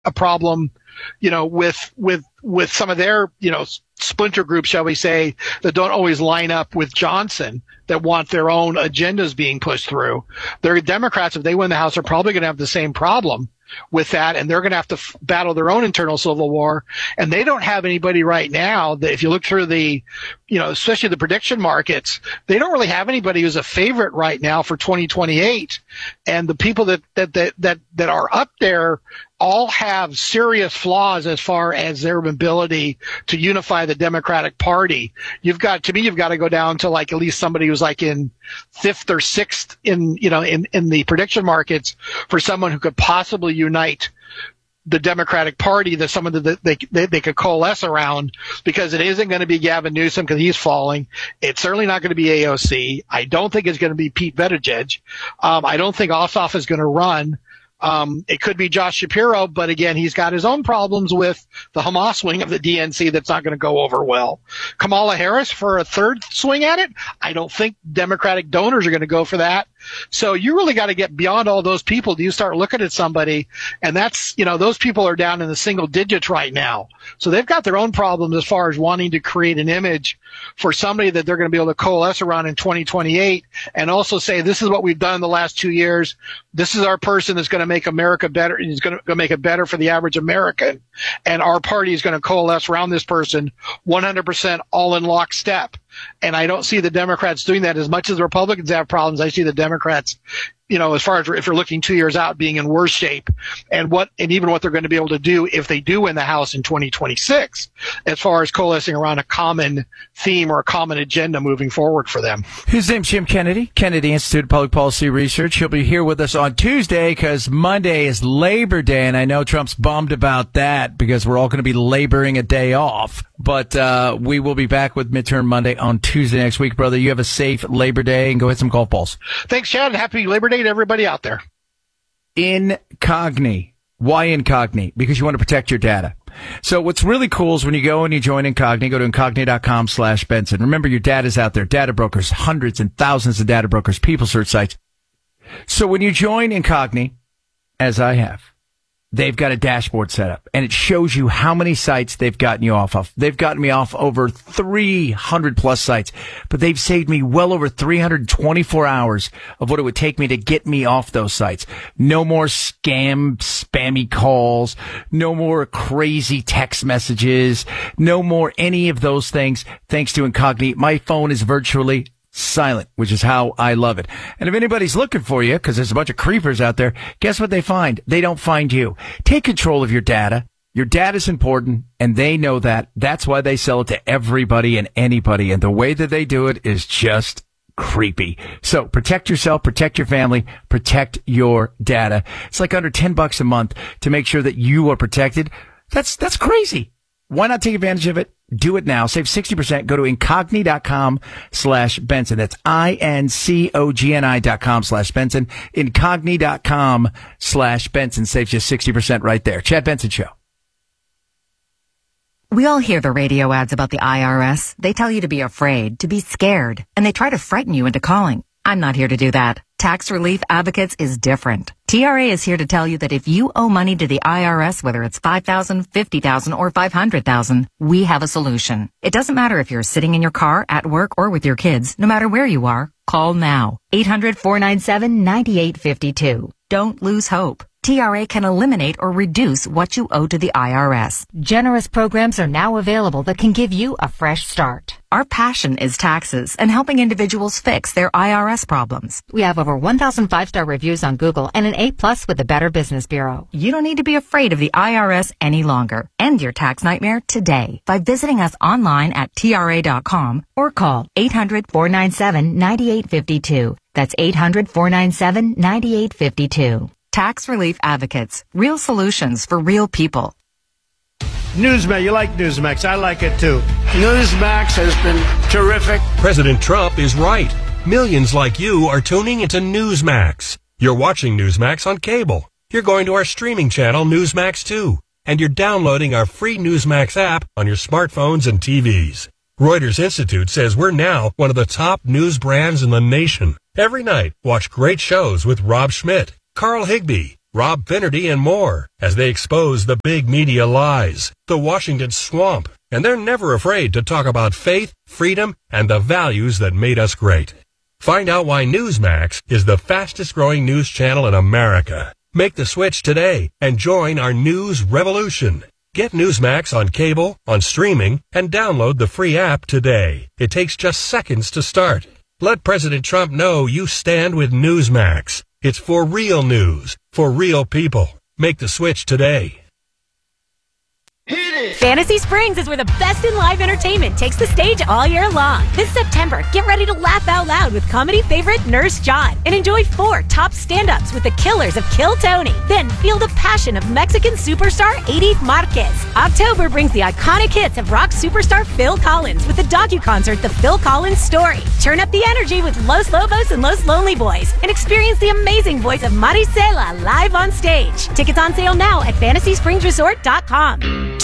a problem, with some of their, splinter groups, shall we say, that don't always line up with Johnson, that want their own agendas being pushed through. Their Democrats, if they win the House, are probably going to have the same problem with that, and they're going to have to battle their own internal civil war. And they don't have anybody right now that, if you look through the, especially the prediction markets, they don't really have anybody who's a favorite right now for 2028. And the people that are up there all have serious flaws as far as their ability to unify the Democratic Party. You've got to go down to like at least somebody who's like in fifth or sixth in the prediction markets for someone who could possibly unite the Democratic Party, that someone that they could coalesce around, because it isn't going to be Gavin Newsom because he's falling. It's certainly not going to be AOC. I don't think it's going to be Pete Buttigieg. I don't think Ossoff is going to run. It could be Josh Shapiro, but again, he's got his own problems with the Hamas wing of the DNC that's not going to go over well. Kamala Harris for a third swing at it? I don't think Democratic donors are going to go for that. So you really got to get beyond all those people. Do you start looking at somebody, and that's, those people are down in the single digits right now. So they've got their own problems as far as wanting to create an image for somebody that they're going to be able to coalesce around in 2028, and also say, this is what we've done in the last 2 years. This is our person that's going to make America better. He's going to make it better for the average American. And our party is going to coalesce around this person 100% all in lockstep. And I don't see the Democrats doing that. As much as the Republicans have problems, I see the Democrats, as far as if you're looking 2 years out, being in worse shape, and even what they're going to be able to do if they do win the House in 2026, as far as coalescing around a common theme or a common agenda moving forward for them. His name's Jim Kennedy, Kennedy Institute of Public Policy Research. He'll be here with us on Tuesday because Monday is Labor Day, and I know Trump's bummed about that because we're all going to be laboring a day off. But we will be back with Midterm Monday on Tuesday next week, brother. You have a safe Labor Day and go hit some golf balls. Thanks, Chad. Happy Labor Day to everybody out there. Incogni. Why Incogni? Because you want to protect your data. So what's really cool is when you go and you join Incogni, go to incogni.com/Benson. Remember, your data's out there. Data brokers, hundreds and thousands of data brokers, people search sites. So when you join Incogni, as I have, they've got a dashboard set up, and it shows you how many sites they've gotten you off of. They've gotten me off over 300 plus sites, but they've saved me well over 324 hours of what it would take me to get me off those sites. No more spammy calls, no more crazy text messages, no more any of those things. Thanks to Incogni, my phone is virtually silent, which is how I love it. And if anybody's looking for you, because there's a bunch of creepers out there, guess what they find? They don't find you. Take control of your data. Your data's important, and they know that. That's why they sell it to everybody and anybody. And the way that they do it is just creepy. So protect yourself, protect your family, protect your data. It's like under $10 a month to make sure that you are protected. That's crazy. Why not take advantage of it? Do it now. Save 60%. Go to incogni.com/Benson. That's incogni.com/Benson. Incogni.com/Benson saves you 60% right there. Chad Benson Show. We all hear the radio ads about the IRS. They tell you to be afraid, to be scared, and they try to frighten you into calling. I'm not here to do that. Tax Relief Advocates is different. TRA is here to tell you that if you owe money to the IRS, whether it's $5,000, $50,000, or $500,000, we have a solution. It doesn't matter if you're sitting in your car, at work, or with your kids. No matter where you are, call now. 800-497-9852. Don't lose hope. TRA can eliminate or reduce what you owe to the IRS. Generous programs are now available that can give you a fresh start. Our passion is taxes and helping individuals fix their IRS problems. We have over 1,000 5-star reviews on Google and an A+ with the Better Business Bureau. You don't need to be afraid of the IRS any longer. End your tax nightmare today by visiting us online at TRA.com or call 800-497-9852. That's 800-497-9852. Tax Relief Advocates. Real solutions for real people. Newsmax. You like Newsmax. I like it too. Newsmax has been terrific. President Trump is right. Millions like you are tuning into Newsmax. You're watching Newsmax on cable. You're going to our streaming channel, Newsmax 2. And you're downloading our free Newsmax app on your smartphones and TVs. Reuters Institute says we're now one of the top news brands in the nation. Every night, watch great shows with Rob Schmidt, Carl Higbie, Rob Finnerty, and more as they expose the big media lies, the Washington swamp, and they're never afraid to talk about faith, freedom, and the values that made us great. Find out why Newsmax is the fastest growing news channel in America. Make the switch today and join our news revolution. Get Newsmax on cable, on streaming, and download the free app today. It takes just seconds to start. Let President Trump know you stand with Newsmax. It's for real news, for real people. Make the switch today. Fantasy Springs is where the best in live entertainment takes the stage all year long. This September, get ready to laugh out loud with comedy favorite Nurse John and enjoy 4 top stand-ups with the killers of Kill Tony. Then feel the passion of Mexican superstar Edith Marquez. October brings the iconic hits of rock superstar Phil Collins with the docu-concert The Phil Collins Story. Turn up the energy with Los Lobos and Los Lonely Boys and experience the amazing voice of Marisela live on stage. Tickets on sale now at FantasySpringsResort.com.